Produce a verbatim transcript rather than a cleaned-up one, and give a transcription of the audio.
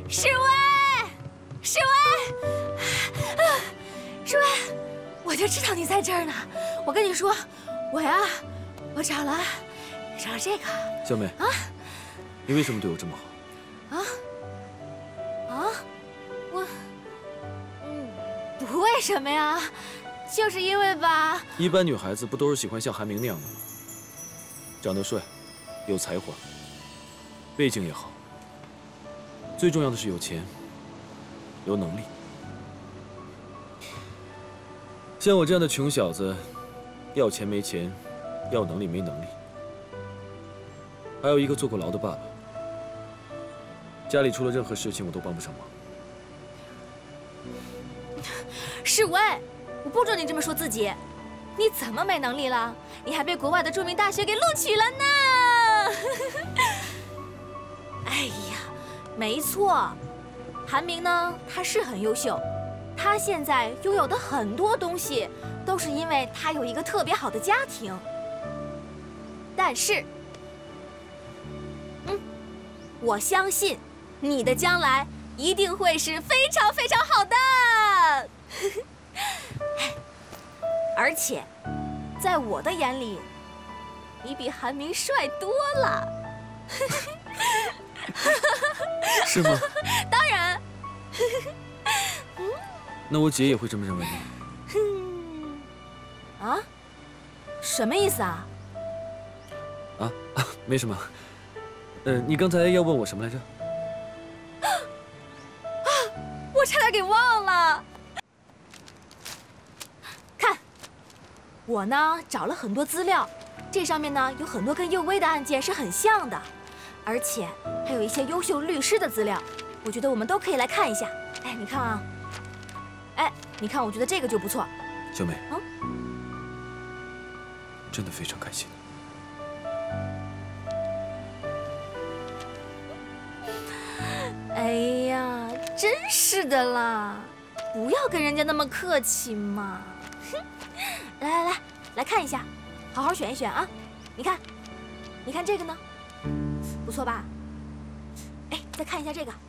世威，世威，啊，世威，我就知道你在这儿呢。我跟你说，我呀，我找了，找了这个。 小美啊， 你为什么对我这么好？ 啊啊，我，嗯，不为什么呀，就是因为吧。 一般女孩子不都是喜欢像韩明那样的吗？长得帅，有才华，背景也好，最重要的是有钱，有能力。像我这样的穷小子，要钱没钱，要能力没能力。还有一个坐过牢的爸爸，家里出了任何事情我都帮不上忙。 世威，我不准你这么说自己，你怎么没能力了？你还被国外的著名大学给录取了呢！哎呀，没错，韩明呢，他是很优秀，他现在拥有的很多东西，都是因为他有一个特别好的家庭。但是，嗯，我相信你的将来一定会是非常非常好的。而且，在我的眼里，你比韩明帅多了。 是吗？ 当然。 那我姐也会这么认为吗？ 啊？什么意思啊？ 啊啊，没什么。呃，你刚才要问我什么来着？ 啊！我差点给忘了。看，我呢找了很多资料，这上面呢有很多跟佑威的案件是很像的，而且还有一些优秀律师的资料，我觉得我们都可以来看一下。哎，你看啊，哎，你看，我觉得这个就不错。 小美， 嗯， 真的非常感谢你。 哎呀，真是的啦，不要跟人家那么客气嘛。哼，来来来，来看一下，好好选一选啊。你看，你看这个呢，不错吧？哎，再看一下这个。